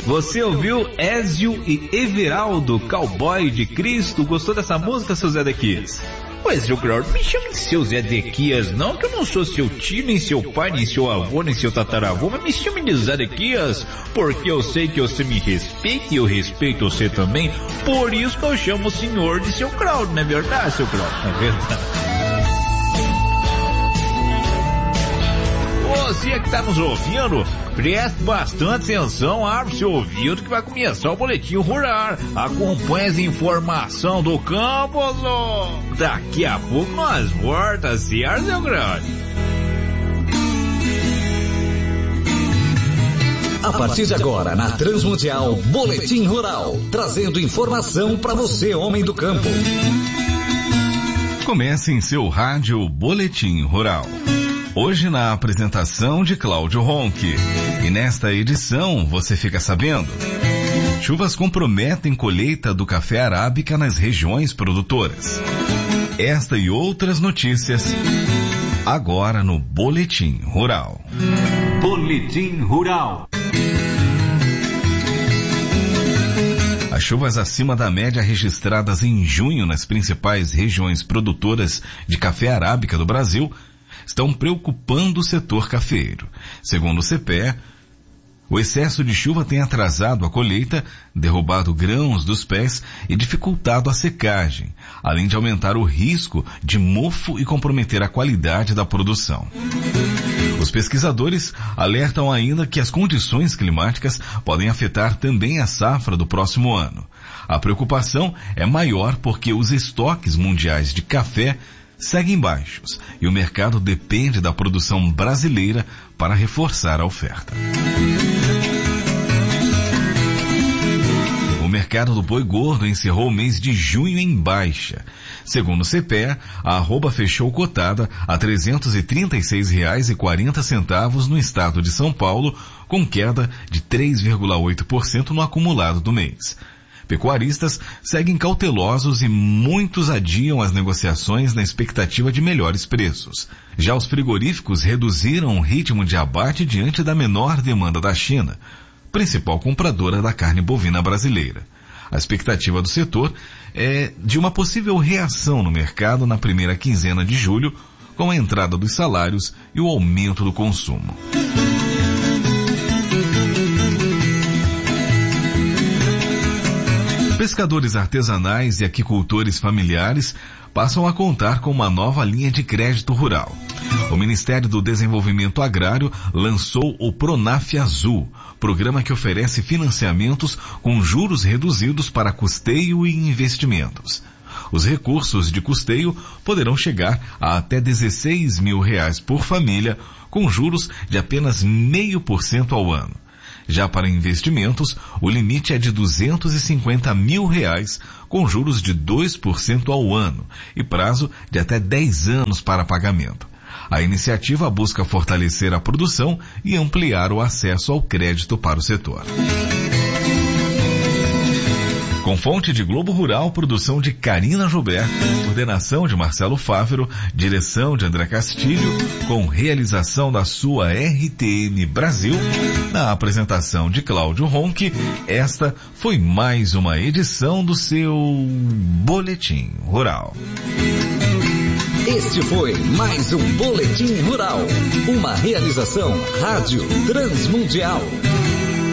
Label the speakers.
Speaker 1: Você ouviu Ézio e Everaldo, Cowboy de Cristo? Gostou dessa música, seu Zé Dequias? Pois, seu Claudio, me chame de seu Zé Dequias, não, que eu não sou seu tio, nem seu pai, nem seu avô, nem seu tataravô, mas me chame de Zé Dequias, porque eu sei que você me respeita e eu respeito você também, por isso que eu chamo o senhor de seu Claudio, não é verdade, seu Claudio? Não é verdade. Você que está nos ouvindo, preste bastante atenção, abre seu ouvido que vai começar o Boletim Rural. Acompanhe as informações do campo, daqui a pouco nós voltamos, certo, meu grande?
Speaker 2: A partir de agora, na Transmundial, Boletim Rural, trazendo informação para você, homem do campo.
Speaker 3: Comece em seu rádio Boletim Rural. Hoje na apresentação de Cláudio Ronque. E nesta edição você fica sabendo: chuvas comprometem colheita do café arábica nas regiões produtoras. Esta e outras notícias agora no Boletim Rural.
Speaker 1: Boletim Rural.
Speaker 3: As chuvas acima da média registradas em junho nas principais regiões produtoras de café arábica do Brasil estão preocupando o setor cafeeiro. Segundo o CPE, o excesso de chuva tem atrasado a colheita, derrubado grãos dos pés e dificultado a secagem, além de aumentar o risco de mofo e comprometer a qualidade da produção. Os pesquisadores alertam ainda que as condições climáticas podem afetar também a safra do próximo ano. A preocupação é maior porque os estoques mundiais de café seguem baixos e o mercado depende da produção brasileira para reforçar a oferta. O mercado do boi gordo encerrou o mês de junho em baixa. Segundo o CPE, a arroba fechou cotada a R$ 336,40 no estado de São Paulo, com queda de 3,8% no acumulado do mês. Pecuaristas seguem cautelosos e muitos adiam as negociações na expectativa de melhores preços. Já os frigoríficos reduziram o ritmo de abate diante da menor demanda da China, principal compradora da carne bovina brasileira. A expectativa do setor é de uma possível reação no mercado na primeira quinzena de julho, com a entrada dos salários e o aumento do consumo. Pescadores artesanais e aquicultores familiares passam a contar com uma nova linha de crédito rural. O Ministério do Desenvolvimento Agrário lançou o Pronaf Azul, programa que oferece financiamentos com juros reduzidos para custeio e investimentos. Os recursos de custeio poderão chegar a até R$16 mil por família, com juros de apenas 0,5% ao ano. Já para investimentos, o limite é de R$250 mil, com juros de 2% ao ano e prazo de até 10 anos para pagamento. A iniciativa busca fortalecer a produção e ampliar o acesso ao crédito para o setor. Com fonte de Globo Rural, produção de Karina Joubert, coordenação de Marcelo Fávero, direção de André Castilho, com realização da sua RTM Brasil, na apresentação de Cláudio Ronque, esta foi mais uma edição do seu Boletim Rural.
Speaker 2: Este foi mais um Boletim Rural, uma realização Rádio Transmundial.